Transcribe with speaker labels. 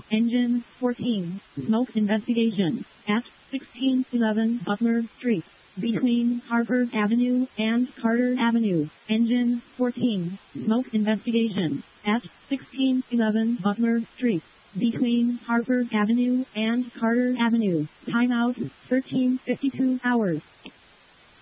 Speaker 1: Engine 14. Smoke investigation. At 1611 Butler Street. Between Harvard Avenue and Carter Avenue. Engine 14. Smoke investigation. At 1611 Butler Street. Between Harvard Avenue and Carter Avenue. Timeout 13:52 hours.